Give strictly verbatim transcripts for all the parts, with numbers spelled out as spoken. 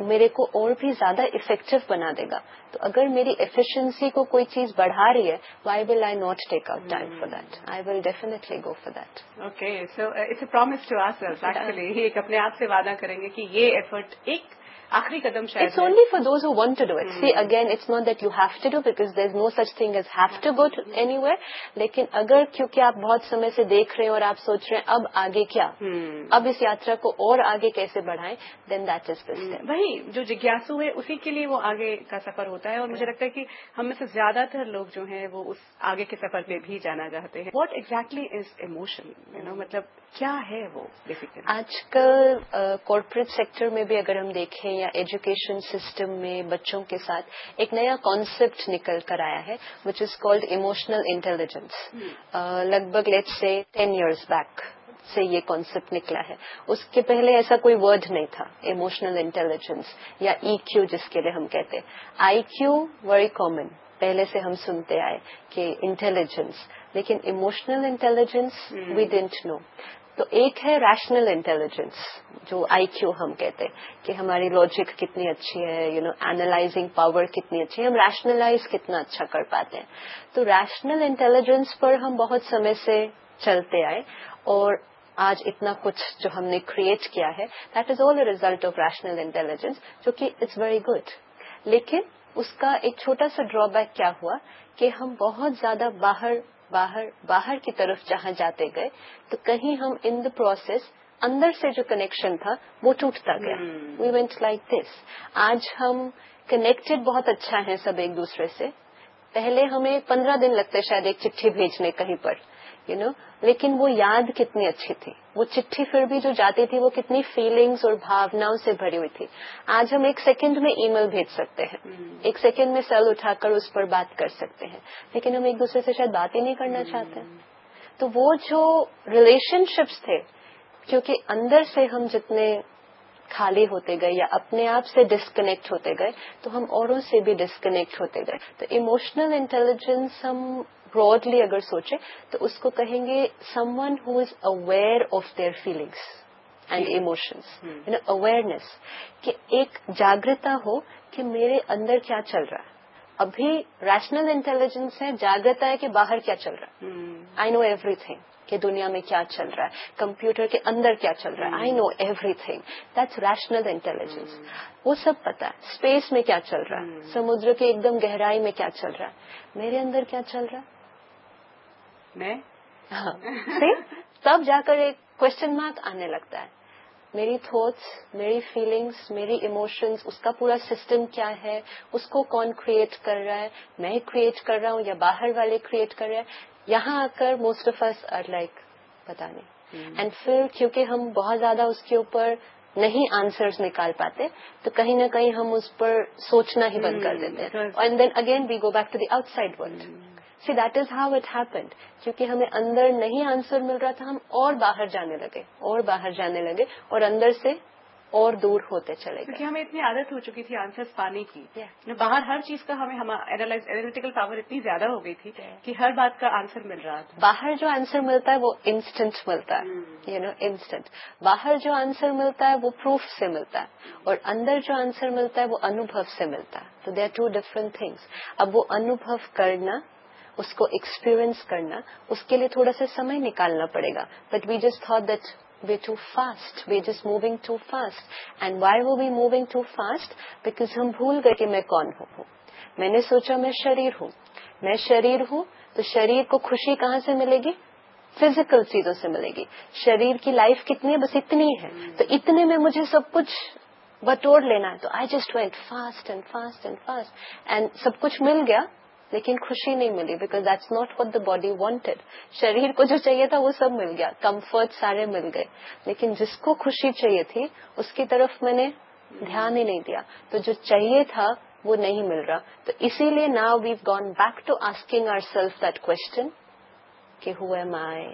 मेरे को और भी ज्यादा इफेक्टिव बना देगा। तो अगर मेरी एफिशिएंसी को कोई चीज बढ़ा रही है, why will I not take out time for that? I will definitely go for that. Okay, so it's a promise to ourselves actually, एक अपने आप से वादा करेंगे कि ये एफर्ट एक आखिरी कदम शायद It's only for those who want to do it. Hmm. See, again, it's not that you have to do, because there's no such thing as have to go to anywhere. लेकिन अगर क्योंकि आप बहुत समय से देख रहे हैं और आप सोच रहे हैं अब आगे क्या, hmm. अब इस यात्रा को और आगे कैसे बढ़ाएं, then that is the step. वही जो जिज्ञासु है उसी के लिए वो आगे का सफर होता है, और मुझे लगता है कि हम में से ज्यादातर लोग जो हैं वो उस आगे के सफर पे भी जाना चाहते हैं। What exactly is emotion? You know, मतलब क्या है वो बेसिकली? आजकल कॉर्पोरेट सेक्टर में भी अगर हम देखें या एजुकेशन सिस्टम में बच्चों के साथ एक नया कॉन्सेप्ट निकल कर आया है, which is called emotional intelligence. लगभग let's say ten years back से ये कॉन्सेप्ट निकला है। उसके पहले ऐसा कोई वर्ड नहीं था, इमोशनल इंटेलिजेंस या ईक्यू जिसके लिए हम कहते हैं। आईक्यू वेरी कॉमन, पहले से हम सुनते आए कि इंटेलिजेंस, लेकिन emotional intelligence we didn't know. तो एक है रैशनल इंटेलिजेंस, जो आईक्यू हम कहते हैं कि हमारी लॉजिक कितनी अच्छी है, यू नो एनालाइजिंग पावर कितनी अच्छी है, हम रैशनलाइज कितना अच्छा कर पाते हैं। तो रैशनल इंटेलिजेंस पर हम बहुत समय से चलते आए, और आज इतना कुछ जो हमने क्रिएट किया है, that is all a result of rational intelligence, जो कि इट्स वेरी गुड। लेकिन उसका एक छोटा सा ड्रॉबैक क्या हुआ कि हम बहुत ज्यादा बाहर बाहर बाहर की तरफ जहां जाते गए, तो कहीं हम इन द प्रोसेस अंदर से जो कनेक्शन था वो टूटता गया। We went like this. आज हम कनेक्टेड बहुत अच्छा है सब एक दूसरे से। पहले हमें पंद्रह दिन लगते शायद एक चिट्ठी भेजने कहीं पर, यू you नो know, लेकिन वो याद कितनी अच्छी थी, वो चिट्ठी फिर भी जो जाती थी वो कितनी फीलिंग्स और भावनाओं से भरी हुई थी। आज हम एक सेकंड में ईमेल भेज सकते हैं, hmm. एक सेकंड में सेल उठाकर उस पर बात कर सकते हैं, लेकिन हम एक दूसरे से शायद बात ही नहीं करना hmm. चाहते हैं। तो वो जो रिलेशनशिप्स थे, क्योंकि अंदर से हम जितने खाली होते गए या अपने आप से डिस्कनेक्ट होते गए, तो हम औरों से भी डिस्कनेक्ट होते गए। तो इमोशनल इंटेलिजेंस हम ब्रॉडली अगर सोचे तो उसको कहेंगे someone who is aware of their feelings and emotions, you know awareness, कि एक जागृता हो कि मेरे अंदर क्या चल रहा है। अभी रैशनल इंटेलिजेंस है, जागृता है कि बाहर क्या चल रहा है। आई नो एवरीथिंग, कि दुनिया में क्या चल रहा है, कंप्यूटर के अंदर क्या चल रहा है, I know everything, that's rational intelligence. वो सब पता है। स्पेस में क्या चल रहा है, समुद्र के एकदम गहराई में क्या चल रहा है, मेरे अंदर क्या चल रहा है, मैं हाँ see? तब जाकर एक क्वेश्चन मार्क आने लगता है। मेरी थॉट्स, मेरी फीलिंग्स, मेरी इमोशंस, उसका पूरा सिस्टम क्या है, उसको कौन क्रिएट कर रहा है, मैं क्रिएट कर रहा हूँ या बाहर वाले क्रिएट कर रहे हैं। यहाँ आकर most of us are like पता नहीं। And hmm. फिर क्योंकि हम बहुत ज्यादा उसके ऊपर नहीं आंसर्स निकाल पाते, तो कहीं ना कहीं हम उस पर सोचना ही बंद hmm. कर देते हैं। And then again we go back to the outside world. See that is how it happened. क्योंकि हमें अंदर नहीं आंसर मिल रहा था, हम और बाहर जाने लगे और बाहर जाने लगे और अंदर से और दूर होते चले गए। क्योंकि हमें इतनी आदत हो चुकी थी आंसर्स पाने की, yeah. बाहर हर चीज का हमें एनालाइज एनालिटिकल पावर इतनी ज्यादा हो गई थी yeah. कि हर बात का आंसर मिल रहा था। बाहर जो आंसर मिलता है वो इंस्टेंट मिलता है, यू नो इंस्टेंट। बाहर जो आंसर मिलता है वो प्रूफ से मिलता है, और अंदर जो आंसर मिलता है वो अनुभव से मिलता है। तो they are to different things. अब वो अनुभव करना, उसको एक्सपीरियंस करना, उसके लिए थोड़ा सा समय निकालना पड़ेगा। But we just thought that we're too fast, we're just moving too fast. And why were we moving too fast? Because हम भूल गए कि मैं कौन हूँ। मैंने सोचा मैं शरीर हूँ, मैं शरीर हूँ, तो शरीर को खुशी कहाँ से मिलेगी? फिजिकल चीजों से मिलेगी। शरीर की लाइफ कितनी है? बस इतनी है। तो इतने में मुझे सब कुछ बटोर लेना है। तो I just went fast and fast and fast and सब कुछ मिल गया, लेकिन खुशी नहीं मिली, because that's not what the body wanted. शरीर को जो चाहिए था वो सब मिल गया, कंफर्ट सारे मिल गए, लेकिन जिसको खुशी चाहिए थी उसकी तरफ मैंने ध्यान ही नहीं दिया। तो जो चाहिए था वो नहीं मिल रहा। तो इसीलिए now we gone back to asking ourselves that question कि who am I,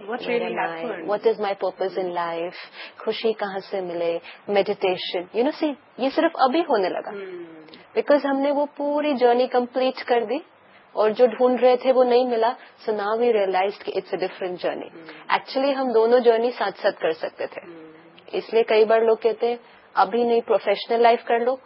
what is my purpose in life, खुशी कहाँ से मिले, मेडिटेशन, यू नो सी ये सिर्फ अभी होने लगा, बिकॉज हमने वो पूरी जर्नी कंप्लीट कर दी और जो ढूंढ रहे थे वो नहीं मिला। सो नाउ वी रियलाइज्ड कि it's a different journey. Actually हम दोनों जर्नी साथ साथ कर सकते थे। इसलिए कई बार लोग कहते हैं अभी नहीं प्रोफेशनल लाइफ कर लो